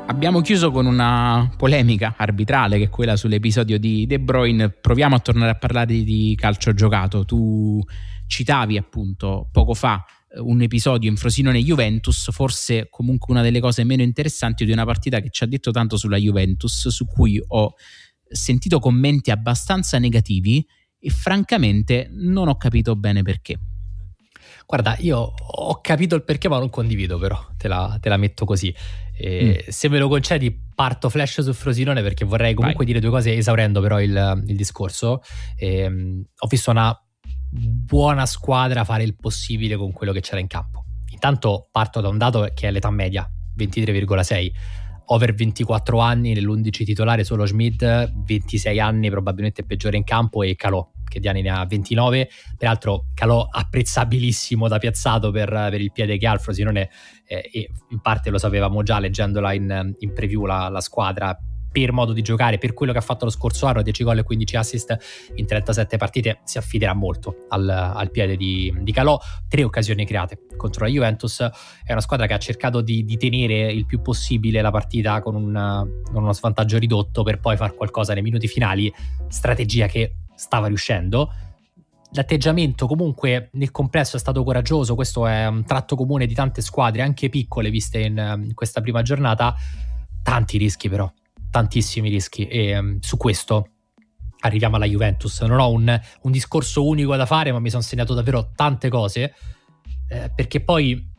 Abbiamo chiuso con una polemica arbitrale, che è quella sull'episodio di De Bruyne. Proviamo a tornare a parlare di calcio giocato. Tu citavi appunto poco fa un episodio in Frosinone-Juventus, forse comunque una delle cose meno interessanti di una partita che ci ha detto tanto sulla Juventus, su cui ho sentito commenti abbastanza negativi e francamente non ho capito bene perché. Guarda, io ho capito il perché, ma non condivido, però te la metto così. Se me lo concedi, parto flash su Frosinone, perché vorrei comunque dire due cose, esaurendo però il discorso. Ho visto una buona squadra fare il possibile con quello che c'era in campo. Intanto parto da un dato che è l'età media, 23,6. Over 24 anni, nell'11 titolare solo Schmid, 26 anni, probabilmente peggiore in campo, e Calò, che di anni ne ha 29. Peraltro Calò apprezzabilissimo da piazzato per il piede che ha. Il Frosinone, e in parte lo sapevamo già leggendola in preview la squadra, per modo di giocare, per quello che ha fatto lo scorso anno, 10 gol e 15 assist in 37 partite, si affiderà molto al piede di Calò. 3 occasioni create contro la Juventus. È una squadra che ha cercato di tenere il più possibile la partita con uno svantaggio ridotto, per poi far qualcosa nei minuti finali, strategia che stava riuscendo. L'atteggiamento comunque nel complesso è stato coraggioso. Questo è un tratto comune di tante squadre, anche piccole, viste in questa prima giornata. Tanti rischi però, tantissimi rischi, e su questo arriviamo alla Juventus. Non ho un discorso unico da fare, ma mi sono segnato davvero tante cose, perché poi